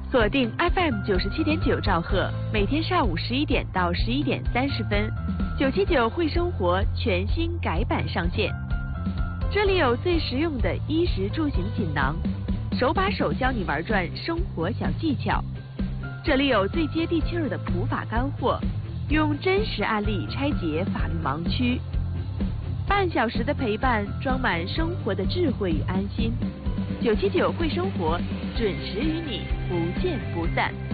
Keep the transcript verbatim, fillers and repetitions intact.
锁定 F M 九十七点九兆赫，每天上午十一点到十一点三十分，九七九会生活全新改版上线。这里有最实用的衣食住行锦囊，手把手教你玩转生活小技巧。这里有最接地气儿的普法干货，用真实案例拆解法律盲区。半小时的陪伴，装满生活的智慧与安心。九七九会生活，准时与你不见不散。